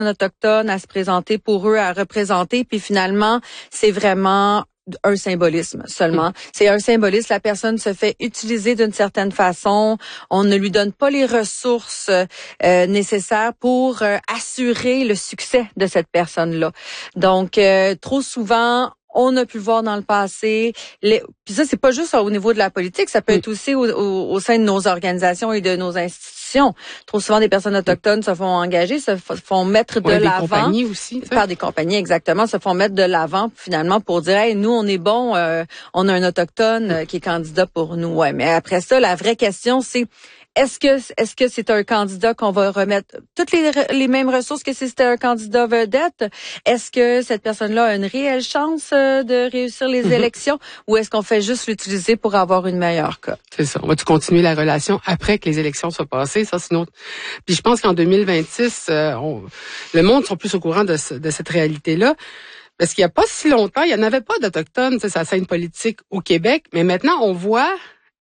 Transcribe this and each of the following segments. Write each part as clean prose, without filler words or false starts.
autochtones à se présenter pour eux, à représenter. Puis finalement, c'est vraiment un symbolisme seulement. C'est un symbolisme. La personne se fait utiliser d'une certaine façon. On ne lui donne pas les ressources nécessaires pour assurer le succès de cette personne-là. Donc, trop souvent, on a pu le voir dans le passé. Puis ça, c'est pas juste au niveau de la politique, ça peut être aussi au sein de nos organisations et de nos institutions. Trop souvent, des personnes autochtones se font engager, se font mettre de l'avant. Des compagnies aussi. Par des compagnies, exactement, se font mettre de l'avant finalement pour dire, hey, nous, on est bon, on a un autochtone qui est candidat pour nous. Ouais, mais après ça, la vraie question, c'est est-ce que c'est un candidat qu'on va remettre toutes les mêmes ressources que si c'était un candidat vedette? Est-ce que cette personne-là a une réelle chance de réussir les élections ou est-ce qu'on fait juste l'utiliser pour avoir une meilleure cote? C'est ça. On va-tu continuer la relation après que les élections soient passées? Ça, c'est une autre. Puis je pense qu'en 2026, le monde sont plus au courant de cette réalité-là. Parce qu'il n'y a pas si longtemps, il n'y en avait pas d'Autochtones, sur la scène politique au Québec. Mais maintenant, on voit...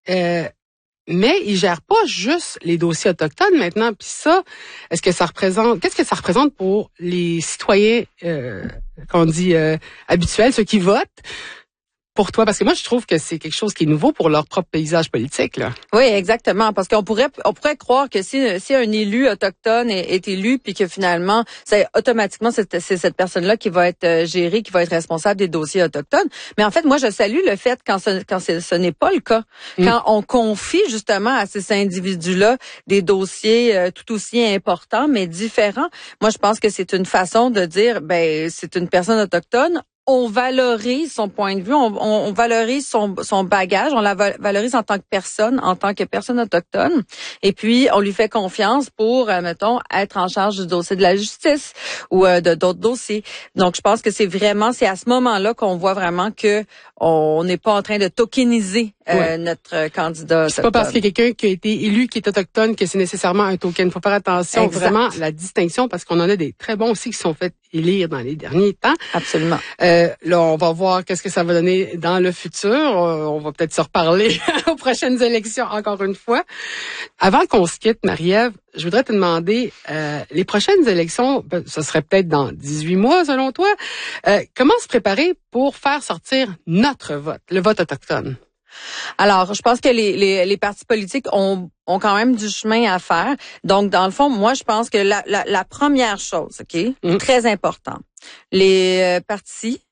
mais ils gèrent pas juste les dossiers autochtones maintenant. Puis ça, qu'est-ce que ça représente pour les citoyens, qu'on dit habituels, ceux qui votent? Pour toi, parce que moi je trouve que c'est quelque chose qui est nouveau pour leur propre paysage politique là. Oui, exactement, parce qu'on pourrait croire que si un élu autochtone est élu puis que finalement c'est automatiquement c'est cette personne-là qui va être gérée, qui va être responsable des dossiers autochtones, mais en fait moi je salue le fait quand ce n'est pas le cas, quand on confie justement à ces individus-là des dossiers tout aussi importants mais différents. Moi je pense que c'est une façon de dire ben c'est une personne autochtone. On valorise son point de vue, on valorise son bagage, on la valorise en tant que personne autochtone. Et puis, on lui fait confiance pour, mettons, être en charge du dossier de la justice ou de d'autres dossiers. Donc, je pense que c'est à ce moment-là qu'on voit vraiment que on n'est pas en train de tokeniser notre candidat autochtone. C'est pas parce qu'il y a quelqu'un qui a été élu qui est autochtone que c'est nécessairement un token. Il faut faire attention vraiment à la distinction parce qu'on en a des très bons aussi qui sont fait élire dans les derniers temps. Absolument. Là, on va voir qu'est-ce que ça va donner dans le futur. On va peut-être se reparler aux prochaines élections encore une fois. Avant qu'on se quitte, Marie-Ève, je voudrais te demander, les prochaines élections, ce serait peut-être dans 18 mois selon toi, comment se préparer pour faire sortir notre vote, le vote autochtone? Alors, je pense que les partis politiques ont quand même du chemin à faire. Donc, dans le fond, moi, je pense que la première chose, très important, les partis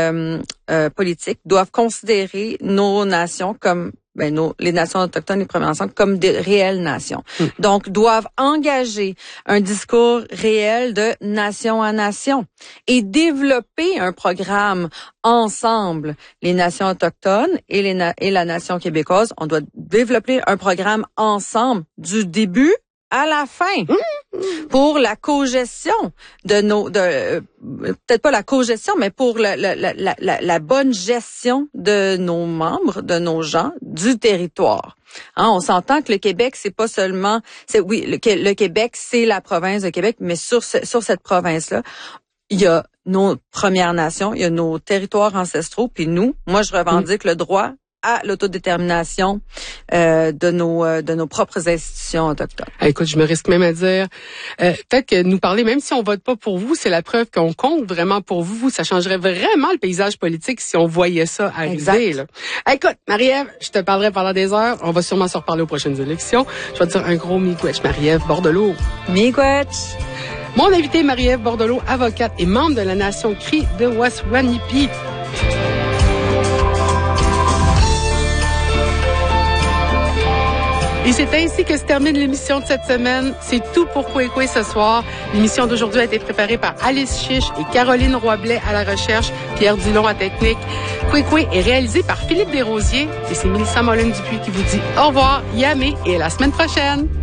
politiques doivent considérer nos nations comme les nations autochtones, les Premières Nations, comme des réelles nations. Donc, doivent engager un discours réel de nation à nation et développer un programme ensemble, les nations autochtones et la nation québécoise. On doit développer un programme ensemble du début à la fin pour la cogestion peut-être pas la cogestion, mais pour la bonne gestion de nos membres, de nos gens, du territoire. On s'entend que le Québec, c'est pas seulement, le Québec, c'est la province de Québec, mais sur cette province-là, il y a nos Premières Nations, il y a nos territoires ancestraux, puis moi, je revendique le droit à l'autodétermination de nos propres institutions autochtones. Écoute, je me risque même à dire, peut-être que nous parler, même si on vote pas pour vous, c'est la preuve qu'on compte vraiment pour vous. Ça changerait vraiment le paysage politique si on voyait ça arriver. Là. Écoute, Marie-Ève, je te parlerai pendant des heures. On va sûrement se reparler aux prochaines élections. Je vais te dire un gros miigwech, Marie-Ève Bordelot. Miigwech. Mon invité, Marie-Ève Bordelot, avocate et membre de la Nation Cri de Waswanipi. Et c'est ainsi que se termine l'émission de cette semaine. C'est tout pour Kwekwe ce soir. L'émission d'aujourd'hui a été préparée par Alice Chiche et Caroline Roy-Blais à la recherche, Pierre Dulon à technique. Kwekwe est réalisé par Philippe Desrosiers et c'est Mélissa Molin-Dupuis qui vous dit au revoir, yamé et à la semaine prochaine.